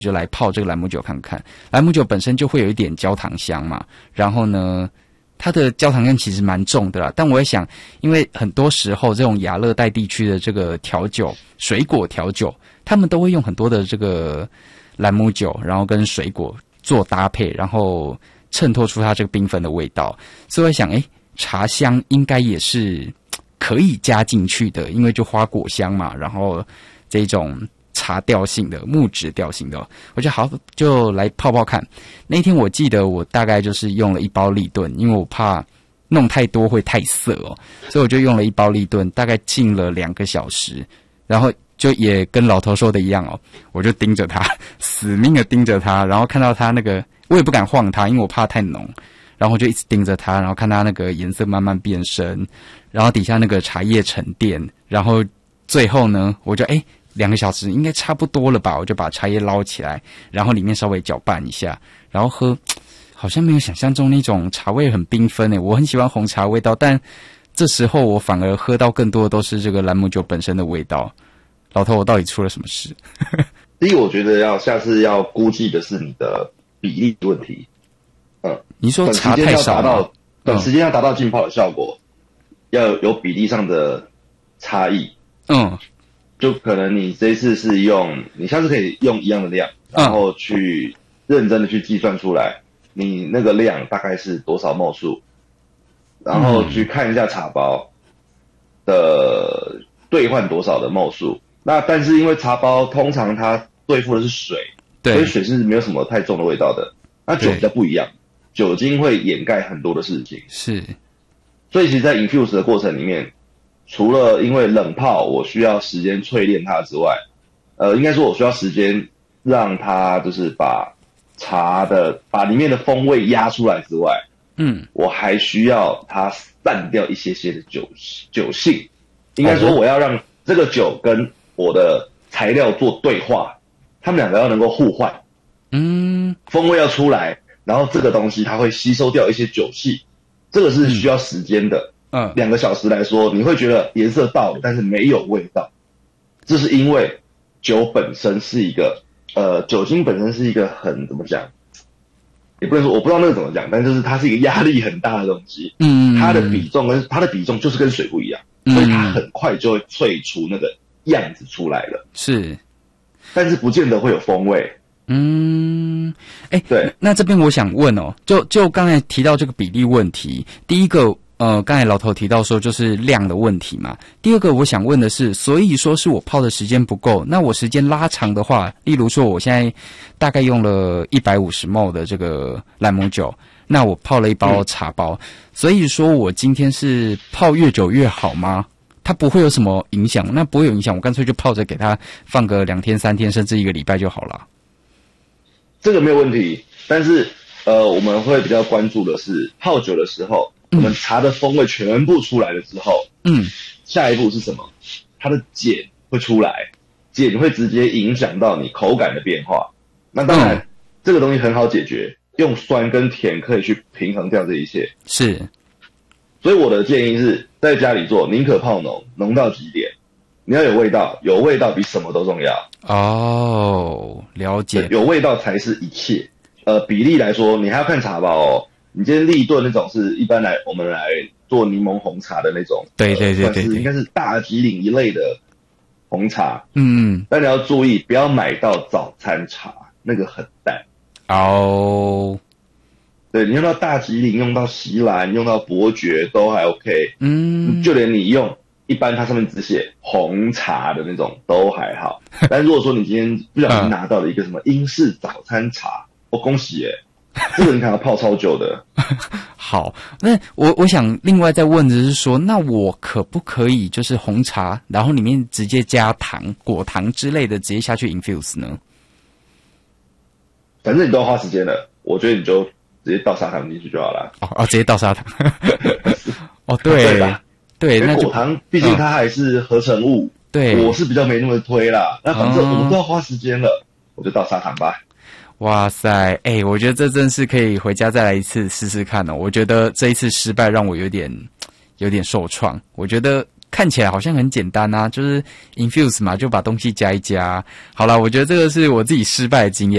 就来泡这个兰姆酒看看。兰姆酒本身就会有一点焦糖香嘛，然后呢，它的焦糖香其实蛮重的啦。但我也想，因为很多时候这种亚热带地区的这个调酒，水果调酒，他们都会用很多的这个兰姆酒，然后跟水果做搭配，然后衬托出它这个缤纷的味道。所以我想，茶香应该也是可以加进去的，因为就花果香嘛，然后这种茶调性的木质调性的，我觉得好，就来泡泡看。那天我记得我大概就是用了1包立顿，因为我怕弄太多会太涩哦，所以我就用了1包立顿，大概浸了2个小时，然后就也跟老头说的一样哦，我就盯着它，死命的盯着它，然后看到它那个，我也不敢晃它，因为我怕太浓，然后就一直盯着它，然后看它那个颜色慢慢变深，然后底下那个茶叶沉淀，然后最后呢，我就2个小时应该差不多了吧，我就把茶叶捞起来，然后里面稍微搅拌一下，然后喝，好像没有想象中那种茶味很缤纷我很喜欢红茶味道，但这时候我反而喝到更多的都是这个兰姆酒本身的味道。老头，我到底出了什么事？ 第一，我觉得下次要估计的是你的比例问题。 你说茶太少吗？ 短时间要达到浸泡的效果，要有比例上的差异。就可能你这一次是你下次可以用一样的量，然后去认真的去计算出来，你那个量大概是多少ml数，然后去看一下茶包的兑换多少的ml数。那但是因为茶包通常它对付的是水， 对， 所以水是没有什么太重的味道的。那酒比较不一样，酒精会掩盖很多的事情。 是， 所以其实在 infuse 的过程里面，除了因为冷泡我需要时间淬炼它之外，应该说我需要时间让它就是把里面的风味压出来之外，我还需要它散掉一些些的酒性。应该说我要让这个酒跟我的材料做对话，他们两个要能够互换，风味要出来，然后这个东西它会吸收掉一些酒气，这个是需要时间的。2个小时来说，你会觉得颜色到了，但是没有味道，这是因为酒本身是一个酒精本身是一个很怎么讲，也不能说我不知道那个怎么讲，但就是它是一个压力很大的东西。它的比重就是跟水不一样，所以它很快就会萃出那个样子出来了。 是，但是不见得会有风味。 对。那这边我想问哦，就刚才提到这个比例问题，第一个刚才老头提到说就是量的问题嘛。第二个我想问的是，所以说是我泡的时间不够，那我时间拉长的话，例如说我现在大概用了150ml 的这个兰姆酒，那我泡了1包茶包，所以说我今天是泡越久越好吗？它不会有什么影响？那不会有影响，我干脆就泡着给它放个2天3天甚至1个礼拜就好了。 这个没有问题，但是我们会比较关注的是泡酒的时候，我们茶的风味全部出来了之后，下一步是什么？它的碱会出来，碱会直接影响到你口感的变化。那当然，这个东西很好解决，用酸跟甜可以去平衡掉这一切。 是， 所以我的建议是在家里做，宁可泡浓，浓到极点，你要有味道，有味道比什么都重要。 了解， 有味道才是一切。比例来说，你还要看茶包哦。你今天立顿那种是一般我们来做柠檬红茶的那种， 对， 应该是大吉岭一类的红茶。但你要注意，不要买到早餐茶，那个很淡。对，你用到大吉岭，用到锡兰，用到伯爵都还 OK。就连你用一般它上面只写红茶的那种都还好。但如果说你今天不小心拿到了一个什么英式早餐茶，恭喜这个你可能要泡超久的。 好，那我想另外再问的是说，那我可不可以就是红茶，然后里面直接加糖、果糖之类的，直接下去 infuse 呢？ 反正你都要花时间了，我觉得你就直接倒砂糖进去就好了。 直接倒砂糖。对，那果糖毕竟它还是合成物，对，我是比较没那么推啦。那反正我们都要花时间了，我就倒砂糖吧。 哇塞，我觉得这真是可以回家再来一次试试看哦。我觉得这一次失败让我有点受创。我觉得看起来好像很简单啊，就是 infuse 嘛，就把东西加一加。好啦，我觉得这个是我自己失败的经验。